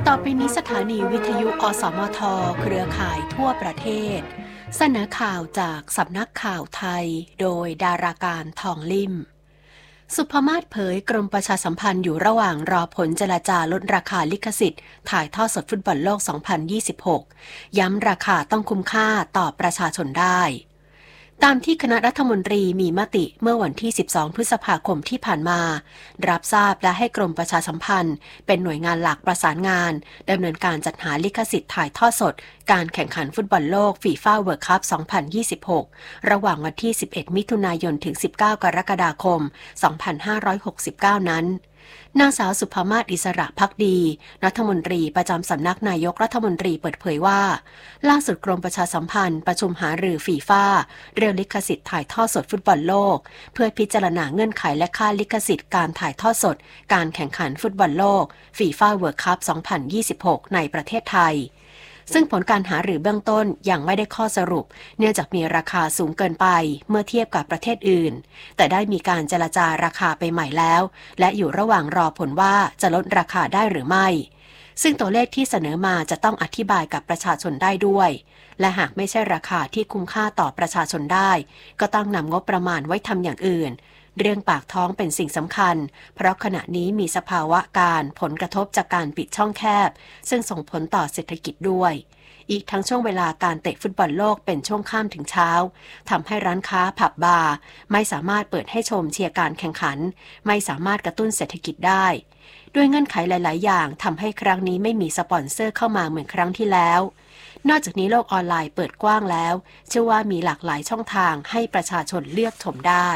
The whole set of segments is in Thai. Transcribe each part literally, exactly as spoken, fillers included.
ต่อไปนี้สถานีวิทยุอสมทเครือข่ายทั่วประเทศเสนอข่าวจากสำนักข่าวไทยโดยดาราการทองลิ่มสุภมาศเผยกรมประชาสัมพันธ์อยู่ระหว่างรอผลเจรจาลดราคาลิขสิทธิ์ถ่ายทอดสดฟุตบอลโลก สองพันยี่สิบหก ย้ำราคาต้องคุ้มค่าต่อประชาชนได้ตามที่คณะรัฐมนตรีมีมติเมื่อวันที่ สิบสอง พฤษภาคมที่ผ่านมารับทราบและให้กรมประชาสัมพันธ์เป็นหน่วยงานหลักประสานงานดำเนินการจัดหาลิขสิทธิ์ถ่ายทอดสดการแข่งขันฟุตบอลโลกฟีฟ่าเวิลด์คัพ สองพันยี่สิบหก ระหว่างวันที่ สิบเอ็ด มิถุนายน ถึง สิบเก้า กรกฎาคม สองพันห้าร้อยหกสิบเก้า นั้นนางสาวสุภมาศอิสระภักดีรัฐมนตรีประจำสำนักนายกรัฐมนตรีเปิดเผยว่าล่าสุดกรมประชาสัมพันธ์ประชุมหารือฟีฟ่าเรื่องลิขสิทธิ์ถ่ายทอดสดฟุตบอลโลกเพื่อพิจารณาเงื่อนไขและค่าลิขสิทธิ์การถ่ายทอดสดการแข่งขันฟุตบอลโลกฟีฟ่าเวิลด์คัพ สองพันยี่สิบหก ในประเทศไทยซึ่งผลการหารือเบื้องต้นยังไม่ได้ข้อสรุปเนื่องจากมีราคาสูงเกินไปเมื่อเทียบกับประเทศอื่นแต่ได้มีการเจรจาราคาไปใหม่แล้วและอยู่ระหว่างรอผลว่าจะลดราคาได้หรือไม่ซึ่งตัวเลขที่เสนอมาจะต้องอธิบายกับประชาชนได้ด้วยและหากไม่ใช่ราคาที่คุ้มค่าต่อประชาชนได้ก็ต้องนำงบประมาณไว้ทำอย่างอื่นเรื่องปากท้องเป็นสิ่งสำคัญเพราะขณะนี้มีสภาวะการผลกระทบจากการปิดช่องแคบซึ่งส่งผลต่อเศรษฐกิจด้วยอีกทั้งช่วงเวลาการเตะฟุตบอลโลกเป็นช่วงค่ำถึงเช้าทำให้ร้านค้าผับบาร์ไม่สามารถเปิดให้ชมเชียร์การแข่งขันไม่สามารถกระตุ้นเศรษฐกิจได้ด้วยเงื่อนไขหลายๆอย่างทำให้ครั้งนี้ไม่มีสปอนเซอร์เข้ามาเหมือนครั้งที่แล้วนอกจากนี้โลกออนไลน์เปิดกว้างแล้วเชื่อว่ามีหลากหลายช่องทางให้ประชาชนเลือกชมได้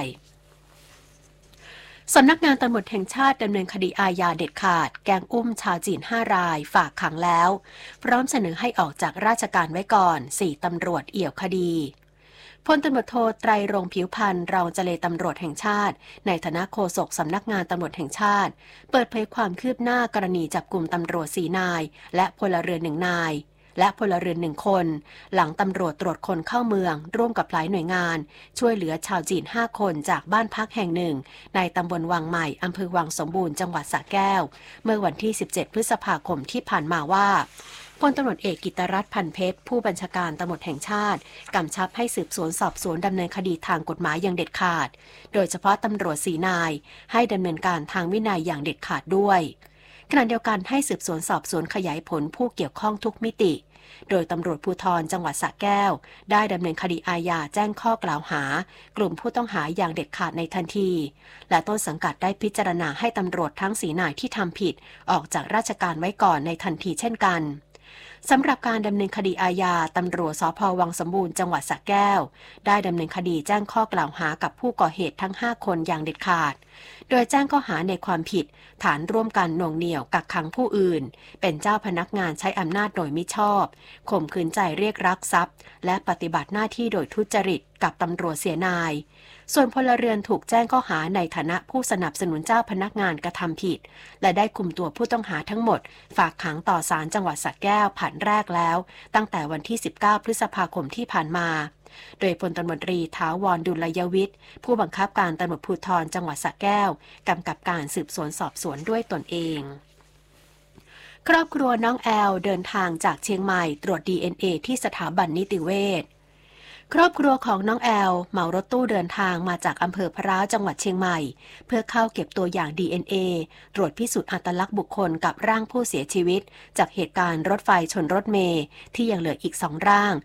สำนักงานตำรวจแห่งชาติดำเนินคดีอาญาเด็ดขาดแก๊งอุ้มชาวจีนห้ารายฝากขังแล้วพร้อมเสนอให้ออกจากราชการไว้ก่อนสี่ตำรวจเอี่ยวคดีพลตำรวจโทไตรรงค์ผิวพรรณรองเจรตำรวจแห่งชาติในฐานะโฆษกสำนักงานตำรวจแห่งชาติเปิดเผยความคืบหน้ากรณีจับกลุ่มตำรวจสี่นายและพลเรือนหนึ่งนายและพลเรือนหนึ่งคนหลังตำรวจตรวจคนเข้าเมืองร่วมกับหลายหน่วยงานช่วยเหลือชาวจีนห้าคนจากบ้านพักแห่งหนึ่งในตำบลวังใหม่อำเภอวังสมบูรณ์จังหวัดสระแก้วเมื่อวันที่สิบเจ็ดพฤษภาคมที่ผ่านมาว่าพลตำรวจเอกกิตติรัตน์พันเพชรผู้บัญชาการตำรวจแห่งชาติกำชับให้สืบสวนสอบสวนดำเนินคดีทางกฎหมายอย่างเด็ดขาดโดยเฉพาะตำรวจสีนายให้ดำเนินการทางวินัยอย่างเด็ดขาดด้วยขณะเดียวกันให้สืบสวนสอบสวนขยายผลผู้เกี่ยวข้องทุกมิติโดยตำรวจภูธรจังหวัดสระแก้วได้ดำเนินคดีอาญาแจ้งข้อกล่าวหากลุ่มผู้ต้องหาอย่างเด็ดขาดในทันทีและต้นสังกัดได้พิจารณาให้ตำรวจทั้งสีนายที่ทำผิดออกจากราชการไว้ก่อนในทันทีเช่นกันสำหรับการดำเนินคดีอาญาตำรวจสภ.วังสมบูรณ์จังหวัดสระแก้วได้ดำเนินคดีแจ้งข้อกล่าวหากับผู้ก่อเหตุทั้งห้าคนอย่างเด็ดขาดโดยแจ้งข้อหาในความผิดฐานร่วมกันหน่วงเหนี่ยวกักขังผู้อื่นเป็นเจ้าพนักงานใช้อำนาจโดยมิชอบข่มขืนใจเรียกรับทรัพย์และปฏิบัติหน้าที่โดยทุจริตกับตำรวจเสียนายส่วนพลเรือนถูกแจ้งข้อหาในฐานะผู้สนับสนุนเจ้าพนักงานกระทำผิดและได้คุมตัวผู้ต้องหาทั้งหมดฝากขังต่อศาลจังหวัดสระแก้วผันแรกแล้วตั้งแต่วันที่สิบเก้าพฤษภาคมที่ผ่านมาโดยพลตำรวจตรีถาวรดุลยวิทย์ผู้บังคับการตำรวจภูธรจังหวัดสระแก้วกำกับการสืบสวนสอบสวนด้วยตนเองครอบครัวน้องแอลเดินทางจากเชียงใหม่ตรวจ ดี เอ็น เอ ที่สถาบันนิติเวชครอบครัวของน้องแอลเหมารถตู้เดินทางมาจากอำเภอพร้าวจังหวัดเชียงใหม่เพื่อเข้าเก็บตัวอย่าง ดี เอ็น เอ ตรวจพิสูจน์อัตลักษณ์บุคคลกับร่างผู้เสียชีวิตจากเหตุการณ์รถไฟชนรถเมล์ที่ยังเหลืออีกสองร่าง